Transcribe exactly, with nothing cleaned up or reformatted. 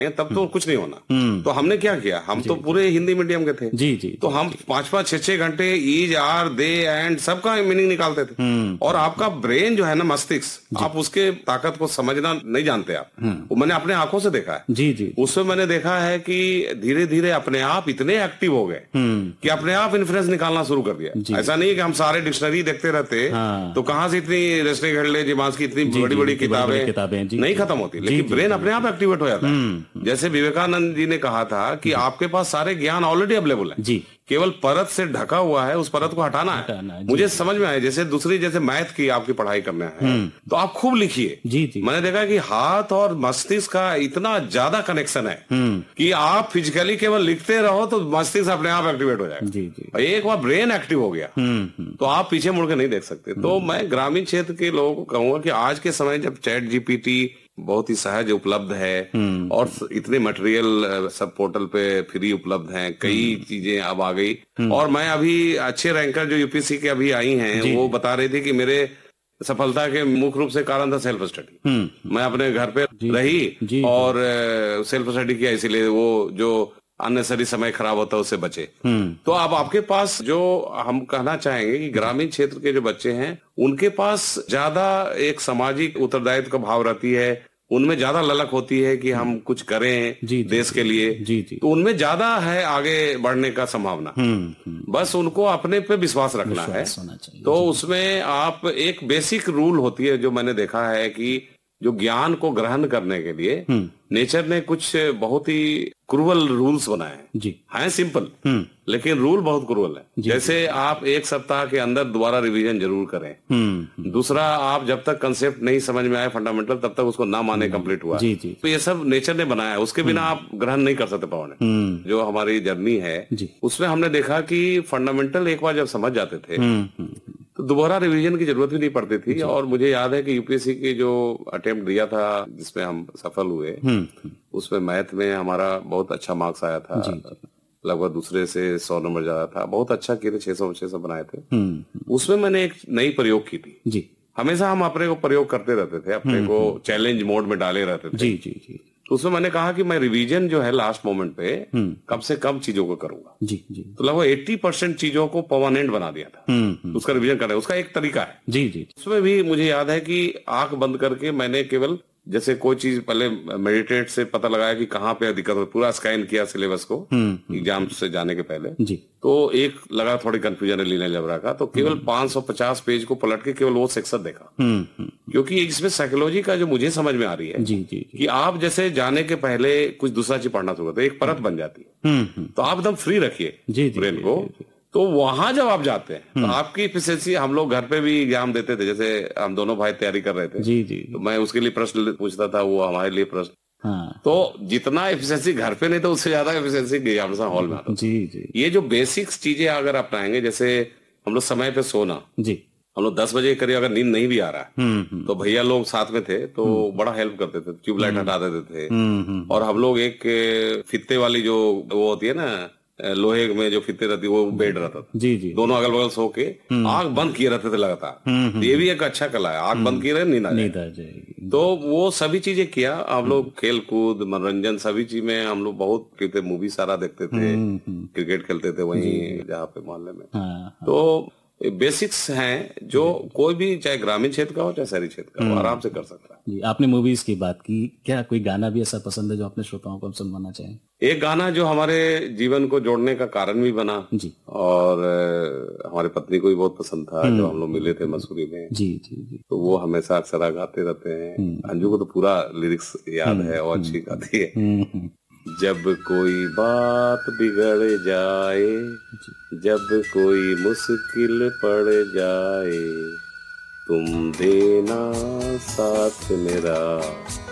तब तो कुछ नहीं होना। तो हमने क्या किया, हम तो पूरे हिंदी मीडियम के थे जी जी, तो हम पांच पांच छह छह घंटे ईज आर दे एंड सबका मीनिंग निकालते थे। और आपका ब्रेन जो है ना, मस्तिष्क, आप उसके ताकत को समझना नहीं जानते आप, वो मैंने अपने आंखों से देखा है। जी जी, उसमें मैंने देखा है कि धीरे धीरे अपने आप इतने एक्टिव हो गए कि अपने आप इन्फ्लुएंस निकालना शुरू कर दिया। ऐसा नहीं है कि हम सारे डिक्शनरी देखते रहते हाँ। तो कहाँ से इतनी रेस्टे घड़ले जिमास की इतनी बड़ी बड़ी किताबें नहीं खत्म होती, लेकिन ब्रेन अपने आप एक्टिवेट हो जाता है। जैसे विवेकानंद जी ने कहा था कि आपके पास सारे ज्ञान ऑलरेडी अवेलेबल है, जी, केवल परत से ढका हुआ है, उस परत को हटाना है। हटाना है, मुझे समझ में आया, जैसे दूसरी जैसे मैथ की आपकी पढ़ाई करना है तो आप खूब लिखिए। जी जी, मैंने देखा कि हाथ और मस्तिष्क का इतना ज्यादा कनेक्शन है कि आप फिजिकली केवल लिखते रहो तो मस्तिष्क अपने आप एक्टिवेट हो जाएगा। जी जी, और एक बार ब्रेन एक्टिव हो गया तो आप पीछे मुड़ के नहीं देख सकते। तो मैं ग्रामीण क्षेत्र के लोगों को कहूंगा कि आज के समय जब चैट जीपीटी बहुत ही सहज उपलब्ध है और इतने मटेरियल सब पोर्टल पे फ्री उपलब्ध हैं, कई चीजें अब आ गई। और मैं अभी अच्छे रैंकर जो यूपीएससी के अभी आई हैं वो बता रहे थे कि मेरे सफलता के मुख्य रूप से कारण था सेल्फ स्टडी। मैं अपने घर पे रही जी, जी, और सेल्फ स्टडी किया, इसीलिए वो जो अननेसेसरी समय खराब होता है उससे बचे। तो अब आपके पास जो हम कहना चाहेंगे कि ग्रामीण क्षेत्र के जो बच्चे हैं उनके पास ज्यादा एक सामाजिक उत्तरदायित्व का भाव रहती है, उनमें ज्यादा ललक होती है कि हम कुछ करें जी, देश जी, के लिए। जी, जी, तो उनमें ज्यादा है आगे बढ़ने का संभावना। बस उनको अपने पे विश्वास रखना है। तो उसमें आप एक बेसिक रूल होती है जो मैंने देखा है कि जो ज्ञान को ग्रहण करने के लिए नेचर ने कुछ बहुत ही क्रूअल रूल्स बनाए हैं। जी, हैं सिंपल लेकिन रूल बहुत क्रूअल है। जैसे आप एक सप्ताह के अंदर दोबारा रिवीजन जरूर करें। दूसरा, आप जब तक कंसेप्ट नहीं समझ में आए फंडामेंटल तब तक उसको ना माने कंप्लीट हुआ। जी, जी, तो ये सब नेचर ने बनाया है, उसके बिना आप ग्रहण नहीं कर सकते पाओगे। जो हमारी जर्नी है उसमें हमने देखा कि फंडामेंटल एक बार जब समझ जाते थे तो दोबारा रिवीजन की जरूरत भी नहीं पड़ती थी। और मुझे याद है कि यूपीएससी की जो अटेम्प्ट दिया था जिसमें हम सफल हुए, उसमें मैथ में हमारा बहुत अच्छा मार्क्स आया था, लगभग दूसरे से सौ नंबर ज्यादा था। बहुत अच्छा किए थे, छह सौ छह सौ बनाए थे। उसमें मैंने एक नई प्रयोग की थी। जी, हमेशा हम अपने को प्रयोग करते रहते थे, अपने को चैलेंज मोड में डाले रहते थे। जी जी जी, तो उसमें मैंने कहा कि मैं रिवीजन जो है लास्ट मोमेंट पे कम से कम चीजों को करूंगा। जी जी, तो लगभग अस्सी परसेंट चीजों को परमानेंट बना दिया था। तो उसका रिवीजन करना, उसका एक तरीका है। जी जी, उसमें भी मुझे याद है कि आंख बंद करके मैंने केवल जैसे कोई चीज पहले मेडिटेट से पता लगाया कि कहाँ पे दिक्कत हो, पूरा स्कैन किया सिलेबस को एग्जाम से जाने के पहले। जी, तो एक लगा थोड़ी कंफ्यूजन है लीना जबरा का, तो केवल पाँच सौ पचास पेज को पलट के केवल वो सेक्शन देखा। क्योंकि इसमें साइकोलॉजी का जो मुझे समझ में आ रही है जी जी, कि आप जैसे जाने के पहले कुछ दूसरा चीज पढ़ना शुरू करते, एक परत बन जाती है। तो आप एकदम फ्री रखिए ब्रेन को। तो वहां जब आप जाते हैं तो आपकी एफिशिएंसी, हम लोग घर पे भी एग्जाम देते थे, जैसे हम दोनों भाई तैयारी कर रहे थे। जी जी, तो मैं उसके लिए प्रश्न पूछता था, वो हमारे लिए प्रश्न। हाँ, तो जितना एफिशिएंसी घर पे नहीं तो उससे ज्यादा एफिशिएंसी एग्जामिनेशन हॉल में आता। जी जी, ये जो बेसिक्स चीजें अगर अपनाएंगे, जैसे हम लोग समय पे सोना, जी, हम लोग दस बजे करीब अगर नींद नहीं भी आ रहा है तो भैया लोग साथ में थे तो बड़ा हेल्प करते थे, ट्यूबलाइट हटा देते थे। और हम लोग एक फित्ते वाली जो वो होती है ना, लोहे में जो फित्ते रहती है, वो बेड रहता था। जी जी, दोनों अगल बगल सो के आंख बंद किए रहते थे लगातार। तो ये भी एक अच्छा कला है, आंख बंद किए रहे नींद आ जाएगी। तो वो सभी चीजें किया हम लोग, खेल कूद मनोरंजन सभी चीज में हम लोग बहुत करते, मूवी सारा देखते थे, क्रिकेट खेलते थे वहीं जहाँ पे मोहल्ले में। तो बेसिक्स हैं जो कोई भी चाहे ग्रामीण क्षेत्र का हो चाहे शहरी क्षेत्र का हो आराम से कर सकता है। जी, आपने मूवीज की बात की, क्या कोई गाना भी ऐसा पसंद है जो अपने श्रोताओं को हम सुनवाना चाहें? एक गाना जो हमारे जीवन को जोड़ने का कारण भी बना जी, और हमारे पत्नी को भी बहुत पसंद था जब हम लोग मिले थे मसूरी में। जी जी जी, तो वो हमेशा अक्सर गाते रहते हैं। अंजू को तो पूरा लिरिक्स याद है और अच्छी गाती है। जब कोई बात बिगड़ जाए, जब कोई मुश्किल पड़ जाए, तुम देना साथ मेरा,